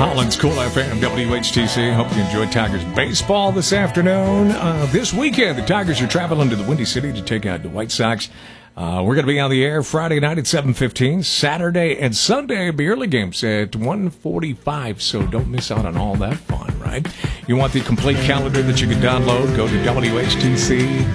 Holland's Cool FM, WHTC. Hope you enjoyed Tigers baseball this afternoon. This weekend, the Tigers are traveling to the Windy City to take out the White Sox. We're going to be on the air Friday night at 7:15. Saturday and Sunday will be early games at 1:45, so don't miss out on all that fun, right? You want the complete calendar that you can download? Go to WHTC.